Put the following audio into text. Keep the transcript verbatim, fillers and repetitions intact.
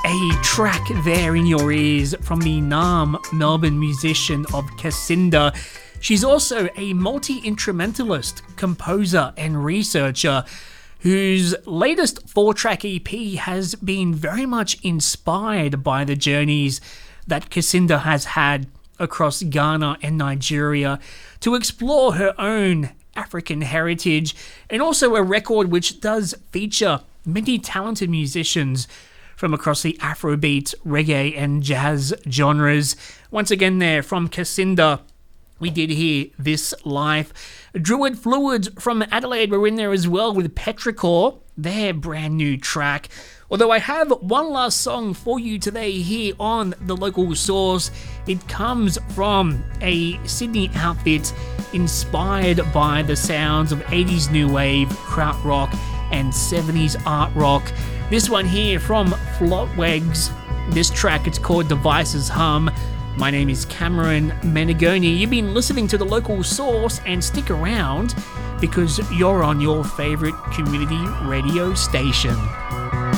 A track there in your ears from the Naarm, Melbourne musician of Casinda. She's also a multi-instrumentalist, composer and researcher whose latest four-track E P has been very much inspired by the journeys that Casinda has had across Ghana and Nigeria to explore her own African heritage, and also a record which does feature many talented musicians from across the Afrobeat, reggae and jazz genres. Once again there from Casinda, we did hear This Life. Druid Fluids from Adelaide were in there as well with Petrichor, their brand new track. Although I have one last song for you today here on The Local Source. It comes from a Sydney outfit inspired by the sounds of eighties new wave, krautrock and seventies art rock. This one here from Flotwegs. This track, it's called Devices Hum. My name is Cameron Menegoni. You've been listening to The Local Source, and stick around because you're on your favourite community radio station.